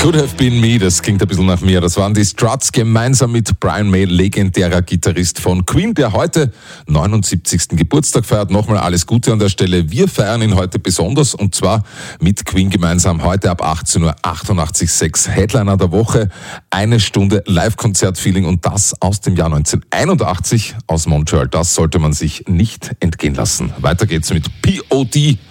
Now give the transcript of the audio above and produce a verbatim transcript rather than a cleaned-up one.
Could Have Been Me, das klingt ein bisschen nach mir. Das waren die Struts gemeinsam mit Brian May, legendärer Gitarrist von Queen, der heute neunundsiebzigsten Geburtstag feiert. Nochmal alles Gute an der Stelle. Wir feiern ihn heute besonders und zwar mit Queen gemeinsam heute ab achtzehn Uhr achtundachtzig Komma sechs. Headliner der Woche, eine Stunde Live-Konzert-Feeling und das aus dem Jahr neunzehnhunderteinundachtzig aus Montreal. Das sollte man sich nicht entgehen lassen. Weiter geht's mit P O D